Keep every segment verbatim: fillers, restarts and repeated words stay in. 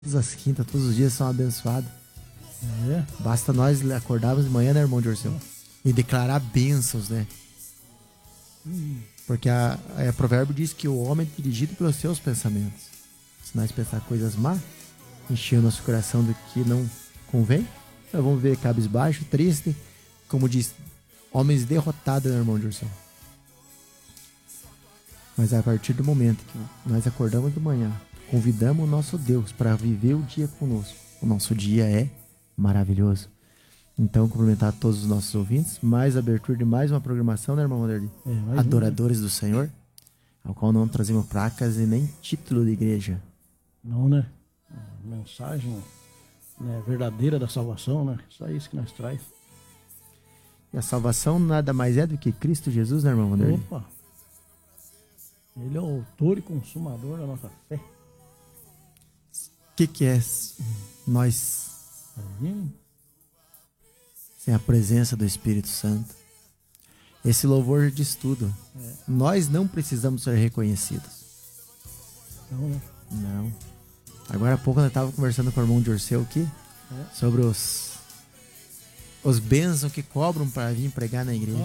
Todas as quintas, todos os dias são abençoados. É. Basta nós acordarmos de manhã, né, irmão Dirceu? E declarar bênçãos, né? Hum. Porque a, a provérbio diz que o homem é dirigido pelos seus pensamentos. Se nós pensar coisas más, encher o nosso coração do que não convém, nós vamos ver cabisbaixo, triste, como diz, homens derrotados, né, irmão Dirceu? Mas a partir do momento que nós acordamos de manhã, convidamos o nosso Deus para viver o dia conosco, o nosso dia é maravilhoso. Então, cumprimentar todos os nossos ouvintes, mais abertura de mais uma programação, né, irmão Wanderley? É, Adoradores um, né? do Senhor, ao qual não trazemos placas e nem título de igreja. Não, né? A mensagem, né, verdadeira da salvação, né? Só isso que nós traz. E a salvação nada mais é do que Cristo Jesus, né, irmão Wanderley? Opa! Ele é o autor e consumador da nossa fé. O que, que é nós Hum. sem a presença do Espírito Santo? Esse louvor diz tudo. É. Nós não precisamos ser reconhecidos. Não, né? Não. Agora há pouco eu estava conversando com o irmão Dirceu aqui é. sobre os os bênçãos que cobram para vir pregar na igreja.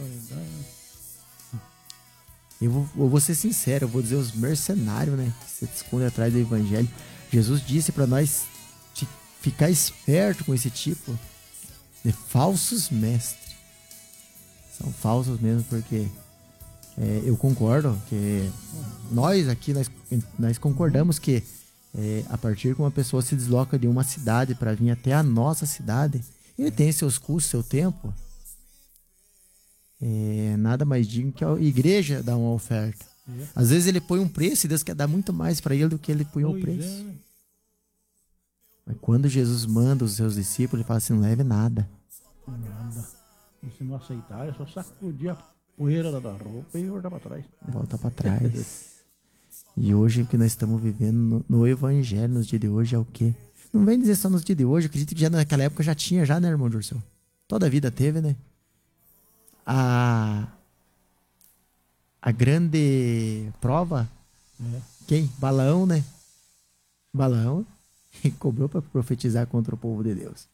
Eu vou, eu vou ser sincero, eu vou dizer os mercenários, né? Que se escondem atrás do evangelho. Jesus disse para nós ficar esperto com esse tipo de falsos mestres. São falsos mesmo, porque é, eu concordo que nós aqui, nós, nós concordamos que é, a partir que uma pessoa se desloca de uma cidade para vir até a nossa cidade, ele tem seus custos, seu tempo. É, nada mais digno que a igreja dar uma oferta. É. Às vezes ele põe um preço e Deus quer dar muito mais para ele do que ele põe o preço. É. Mas quando Jesus manda os seus discípulos, ele fala assim, não leve nada. Nada. E se não aceitar, é só sacudir a poeira da roupa e voltar para trás. Volta para trás. E hoje o que nós estamos vivendo no, no evangelho, nos dias de hoje, é o quê? Não vem dizer só nos dias de hoje, eu acredito que já naquela época já tinha, já, né, irmão Dirceu? Toda a vida teve, né? A, a grande prova, é. Quem? Balaão, né? Balaão e cobrou para profetizar contra o povo de Deus.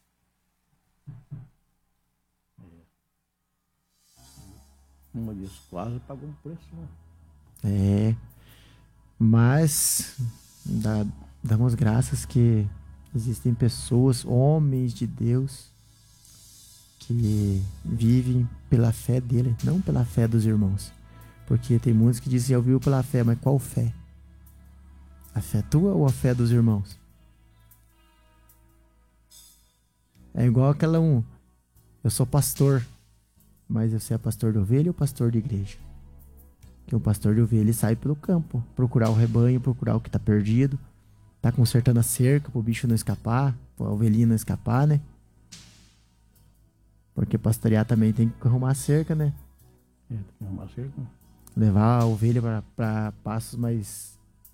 Uma disso quase pagou um preço, né? É. Mas dá, damos graças que existem pessoas, homens de Deus, que vivem pela fé dele, não pela fé dos irmãos. Porque tem muitos que dizem, eu vivo pela fé, mas qual fé? A fé tua ou a fé dos irmãos? É igual aquela um, eu sou pastor, mas você é pastor de ovelha ou pastor de igreja? Que o pastor de ovelha ele sai pelo campo, procurar o rebanho, procurar o que tá perdido, tá consertando a cerca pro bicho não escapar, pra ovelhinha não escapar, né? Porque pastorear também tem que arrumar a cerca, né? É, tem que arrumar a cerca. Levar a ovelha pra, pra passos mais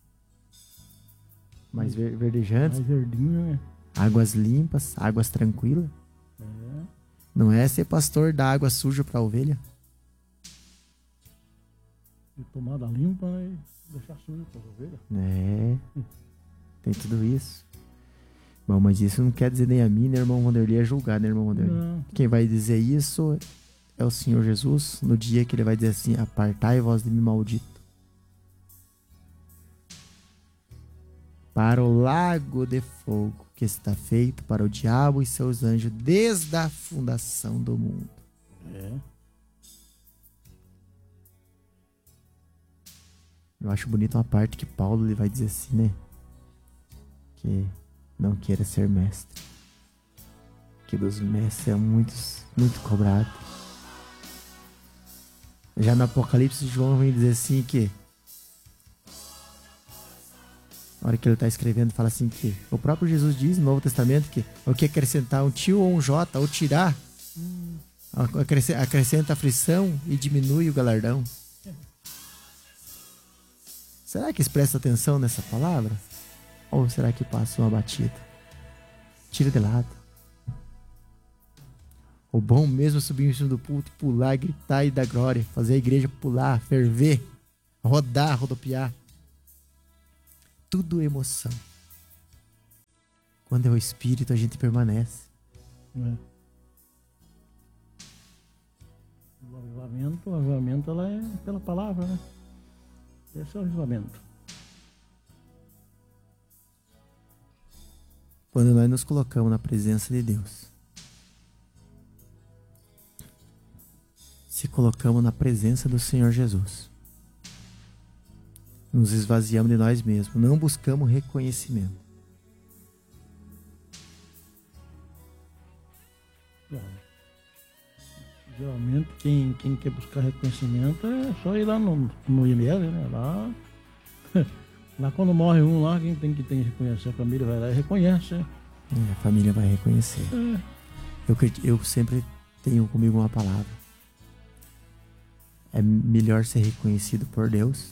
mais ver, verdejantes. Mais verdinho, né? Águas limpas, águas tranquilas. É. Não é ser pastor da água suja pra ovelha. E tomada limpa e deixar suja para as ovelhas. É. Tem tudo isso. Bom, mas isso não quer dizer nem a mim, né, irmão Wanderley, é julgar, né, irmão Wanderley? Não. Quem vai dizer isso é o Senhor Jesus, no dia que ele vai dizer assim, apartai-vos de mim, maldito, para o lago de fogo que está feito para o diabo e seus anjos desde a fundação do mundo. É. Eu acho bonito uma parte que Paulo ele vai dizer assim, né? Que não queira ser mestre. Que dos mestres é muitos, muito cobrado. Já no Apocalipse, João vem dizer assim que na hora que ele está escrevendo, fala assim que o próprio Jesus diz no Novo Testamento que o que acrescentar um tio ou um jota, ou tirar, hum. acrescenta, acrescenta aflição e diminui o galardão. Será que eles prestam atenção nessa palavra? Ou será que passa uma batida? Tira de lado. O bom mesmo é subir em cima do púlpito, pular, gritar e dar glória. Fazer a igreja pular, ferver, rodar, rodopiar. Tudo emoção. Quando é o Espírito, a gente permanece. É. O avivamento, o avivamento ela é pela palavra, né? Esse é o avivamento. Quando nós nos colocamos na presença de Deus, se colocamos na presença do Senhor Jesus, nos esvaziamos de nós mesmos, não buscamos reconhecimento. Geralmente quem, quem quer buscar reconhecimento é só ir lá no, no I M L, né? Lá, lá quando morre um lá, quem tem que, tem que reconhecer, a família vai lá e reconhece. Né? É, a família vai reconhecer. É. Eu, eu sempre tenho comigo uma palavra. É melhor ser reconhecido por Deus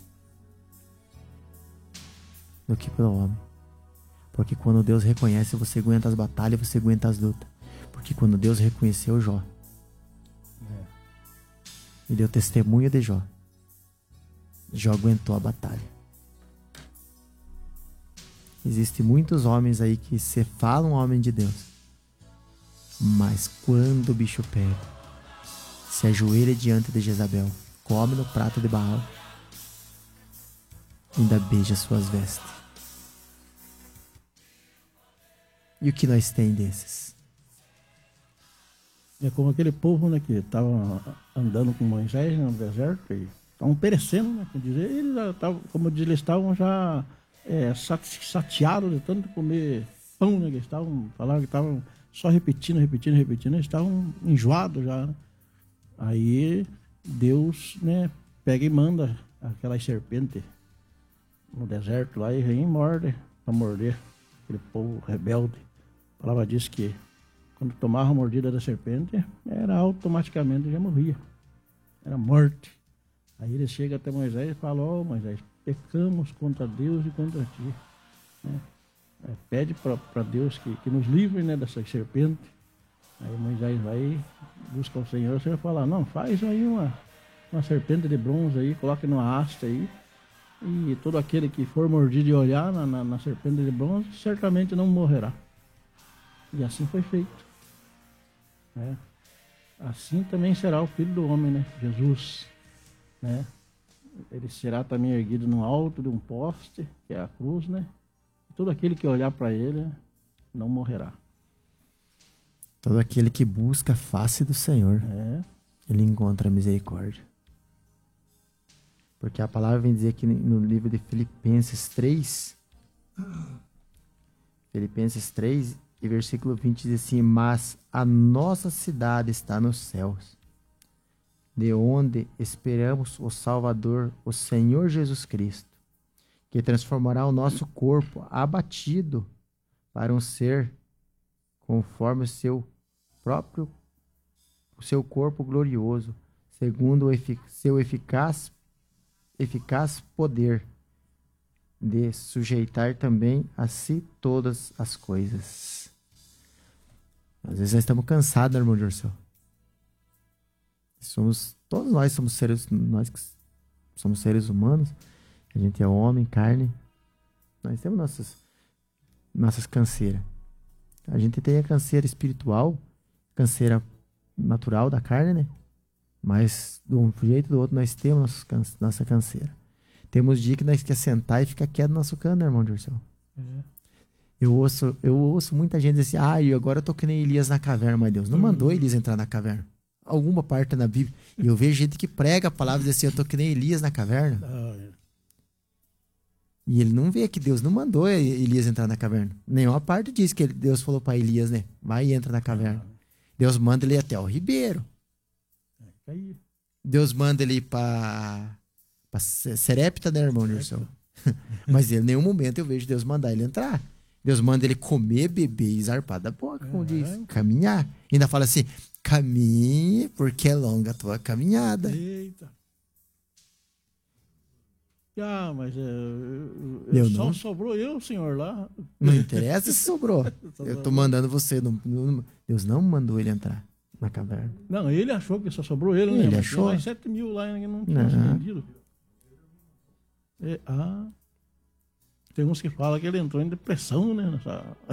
do que pelo homem. Porque quando Deus reconhece, você aguenta as batalhas, você aguenta as lutas. Porque quando Deus reconheceu Jó, é. e deu testemunho de Jó, Jó aguentou a batalha. Existem muitos homens aí que se falam homem de Deus, mas quando o bicho pega, se ajoelha diante de Jezabel, come no prato de Baal, ainda beija suas vestes. E o que nós tem desses? É como aquele povo, né, que estava andando com Moisés no deserto e estavam perecendo, né? Quer dizer, eles estavam, como diz, eles estavam já é, saciados de tanto comer pão, né? Que eles estavam, falavam que estavam só repetindo, repetindo, repetindo, eles estavam enjoados já, né? Aí Deus, né, pega e manda aquelas serpentes no deserto lá e vem e morde, para morder aquele povo rebelde. A palavra diz que quando tomava a mordida da serpente, era automaticamente já morria. Era morte. Aí ele chega até Moisés e fala: ó, oh, Moisés, pecamos contra Deus e contra ti. Né? É, pede para Deus que, que nos livre, né, dessa serpente. Aí Moisés vai, busca o Senhor, o Senhor fala: não, faz aí uma, uma serpente de bronze aí, coloca numa haste aí, e todo aquele que for mordido e olhar na, na, na serpente de bronze, certamente não morrerá. E assim foi feito. Né? Assim também será o Filho do Homem, né? Jesus. Né? Ele será também erguido no alto de um poste, que é a cruz, né? E todo aquele que olhar para ele não morrerá. Todo aquele que busca a face do Senhor, é. ele encontra misericórdia. Porque a palavra vem dizer aqui no livro de Filipenses três, Filipenses três, e versículo vinte diz assim: mas a nossa cidade está nos céus, de onde esperamos o Salvador, o Senhor Jesus Cristo, que transformará o nosso corpo abatido para um ser conforme o seu próprio, o seu corpo glorioso, segundo o efic- seu eficaz, eficaz poder de sujeitar também a si todas as coisas. Às vezes nós estamos cansados, né, irmão Jorcel? Somos, todos nós somos seres, nós que somos seres humanos, a gente é homem, carne, nós temos nossas, nossas canseiras. A gente tem a canseira espiritual, canseira natural da carne, né? Mas de um jeito ou do outro nós temos nossa, nossa canseira. Temos dia que nós quer sentar e ficar quieto no nosso canto, né, irmão Jorcel? É. Eu ouço, eu ouço muita gente dizer assim: ah, e agora eu tô que nem Elias na caverna, mas Deus não mandou Elias entrar na caverna. Alguma parte na Bíblia. E eu vejo gente que prega a palavra e diz assim: eu tô que nem Elias na caverna. Ah, é. E ele não vê que Deus não mandou Elias entrar na caverna. Nenhuma parte diz que Deus falou para Elias, né? Vai e entra na caverna. Ah, Deus manda ele ir até o ribeiro. É, Deus manda ele ir para para Serepta, né, irmão Nilson? Mas em nenhum momento eu vejo Deus mandar ele entrar. Deus manda ele comer, beber e zarpar da boca, como é. diz. Caminhar. Ainda fala assim: caminhe, porque é longa a tua caminhada. Eita. Ah, mas é, eu só não. sobrou eu, senhor, lá. Não interessa se sobrou. Eu tô mandando você. Não, não, Deus não mandou ele entrar na caverna. Não, ele achou que só sobrou ele, né? Ele achou. Mais sete mil lá que não tinha entendido. É, ah. Tem uns que falam que ele entrou em depressão, né? Nessa...